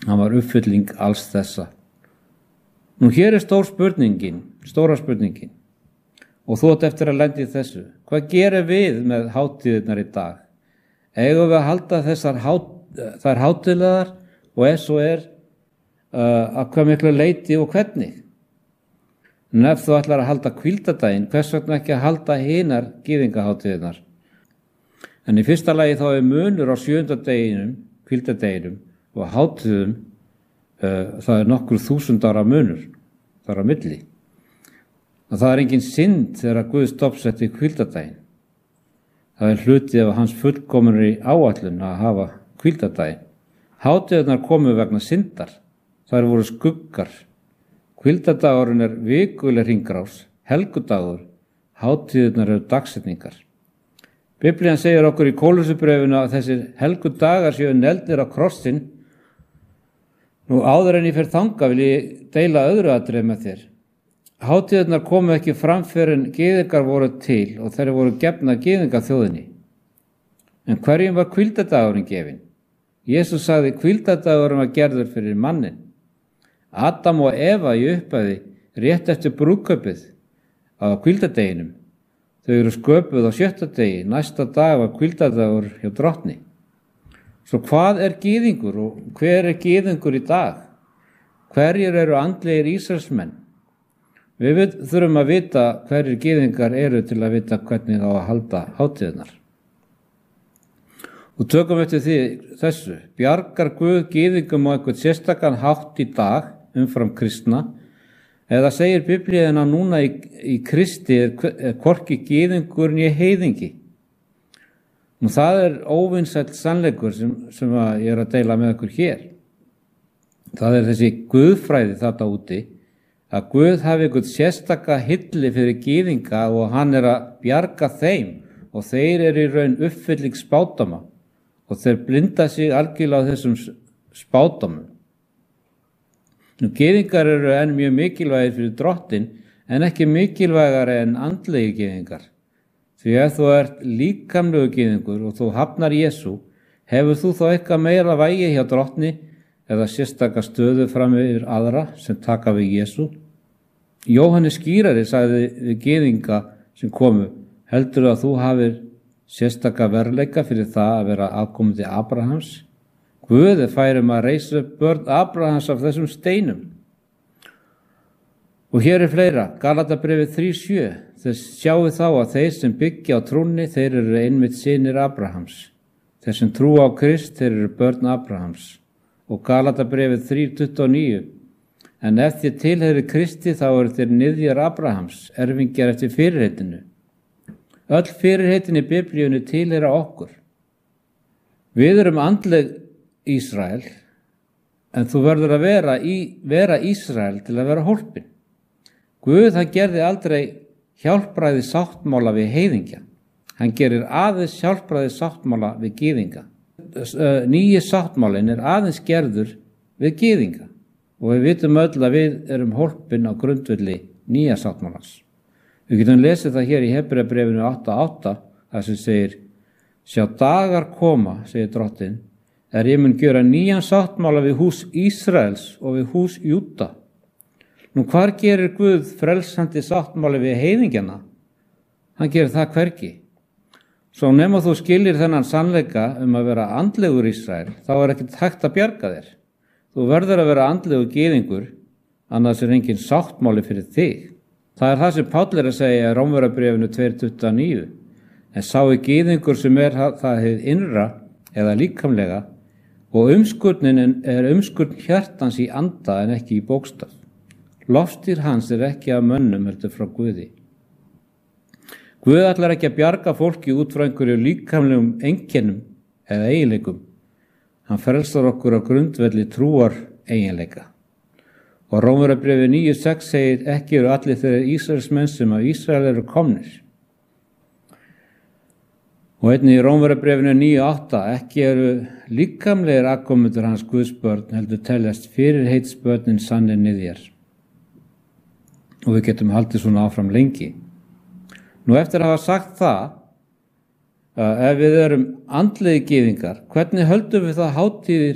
Hann var uppfylling alls þessa. Nú hér stóra spurningin, og þú átt eftir að lenda í þessu. Hvað gerum við með hátíðirnar í dag? Eigum við að halda þær hátíðlegar og ef svo að hvað miklu leyti og hvernig? En ef þú ætlar að halda hvíldardaginn, hvers vegna ekki að halda hinar gyðingahátíðirnar? En í fyrsta lagi þá munur á 7. deginum, hvíldardeginum og hátíðum, það nokkur 1000 ára munur þar á milli. Og það engin synd þegar Guð stoppsetti hvíldardaginn. Það hluti af hans fullkominni áætlun að hafa hvíldardaginn. Hátíðirnar komu vegna syndar. Þær voru skuggar. Hvíldardagurinn vikuleg hringrás, helgudagur, hátíðirnar dagsetningar. Biblían segir okkur í Kólussubréfinu að þessir helgudagar séu negldir á krossinn. Nú áður en ég fer þangað vil ég deila öðru atriði með þér. Hátíðirnar komu ekki fram fyrr en gyðingar voru til og þeir voru gefnar gyðingaþjóðinni. En hverjum var hvíldardagurinn gefinn? Jesús sagði hvíldardagurinn var gerður fyrir mannin. Adam og Eva í upphafi rétt eftir brúðkaupið á hvíldardeginum. Þau eru sköpuð á 7. degi, næsta dag var hvíldardagur hjá Drottni. Svo hvað gyðingur og hver gyðingur í dag? Hverjir eru andlegir Ísraelsmenn? Við þurfum að vita hverjir gyðingar eru til að vita hvernig á að halda hátíðirnar. Og tökum eftir þessu. Bjargar Guð gyðingum á einhvern sérstakan hátt í dag umfram kristna, eða segir Biblíuna núna í Kristi hvorki gyðingur né heiðingi. Og það óvinsæll sannleikur sem ég að deila með okkur hér. Það þessi guðfræði þarna úti, að Guð hafi einhvern sérstaka hilli fyrir gyðinga og hann að bjarga þeim og þeir í raun uppfylling spádóma og þeir blinda sig algjörlega á þessum spádómum. Nú gyðingar eru enn mjög mikilvægir fyrir Drottin en ekki mikilvægari en andlegi gyðingar. Því ef þú ert líkamlegu gyðingur og þú hafnar Jesú, hefur þú þá eitthvað meira vægi hjá Drottni eða sérstaka stöðu fram yfir aðra sem taka við Jesú? Jóhannes skýrari sagði við gyðinga sem komu, heldur að þú hafir sérstaka verðleika fyrir það að vera afkomandi Abrahams? Guð færum að reisa upp börn Abrahams af þessum steinum. Og hér fleira, Galatabréfið 3:7. Þess sjáu þá að þeir sem byggja á trúnni, þeir eru einmitt synir Abrahams. Þeir sem trúa á Krist, þeir eru börn Abrahams. Og Galatabréfið 3:29. En ef þið tilheyri Kristi, þá eru þeir niðjar Abrahams, erfingjar eftir fyrirheitinu. Öll fyrirheitin í Biblíunni tilheyra okkur. Við erum andleg Ísrael, en þú verður að vera Ísrael til að vera hólpin. Guð, hann gerði aldrei hjálpræði sáttmála við heiðingja. Hann gerir aðeins hjálpræði sáttmála við gyðinga. Nýji sáttmálin aðeins gerður við gyðinga og við vitum öll að við erum hólpin á grundvelli nýja sáttmálans. Við getum lesið það hér í Hebreabréfinu 8:8, þar sem segir: Sjá dagar koma, segir Drottinn, ég mun gjöra nýjan sáttmála við hús Ísraels og við hús Júda. Nú hvar gerir Guð frelsandi sáttmáli við heiðingjana? Hann gerir það hvergi. Svo nema þú skilir þennan sannleika að vera andlegur Ísrael, þá ekkert hægt að bjarga þér. Þú verður að vera andlegur gyðingur, annars engin sáttmáli fyrir þig. Það það sem Páll að segja í Rómverjabréfinu 2:29. En sá gyðingur sem það hið innra eða líkamlega, og umskurnin umskurn hjartans í anda en ekki í bókstaf. Lofstír hans ekki af mönnum heldur frá Guði. Guð ætlar ekki að bjarga fólki út frá einhverju líkamlegum einkennum eða eiginleikum. Hann frelsar okkur á grundvelli trúar eiginleika. Og Rómverjabréfið 9:6 segir: ekki eru allir þeir Ísraelsmenn sem af Ísrael eru komnir. Og einnig í Rómverjabréfinu 9:8: ekki eru líkamlegir afkomendur hans Guðsbörn, heldur teljast fyrirheitsbörnin sannir niðjar. Og við getum haldið svona áfram lengi. Nú eftir að hafa sagt það, ef við erum andlegi gyðingar, hvernig höldum við það hátíðir